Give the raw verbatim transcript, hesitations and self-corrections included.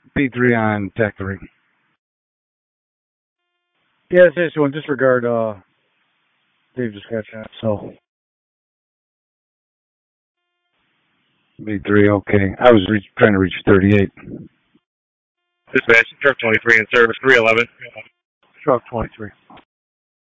B three on Tech three. Yeah, it's this one. Disregard, uh, Dave just got shot, so. B three, okay. I was reach, trying to reach thirty-eight. Dispatch, truck twenty-three in service, three eleven. Truck twenty-three.